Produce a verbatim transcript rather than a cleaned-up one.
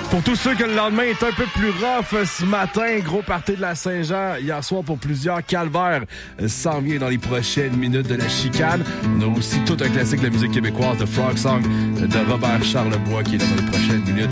Pour tous ceux que le lendemain est un peu plus rough, ce matin, gros party de la Saint-Jean. Hier soir, pour plusieurs, Calvaire s'en vient dans les prochaines minutes de la chicane. On a aussi tout un classique de la musique québécoise, de Frog Song de Robert Charlebois, qui est dans les prochaines minutes.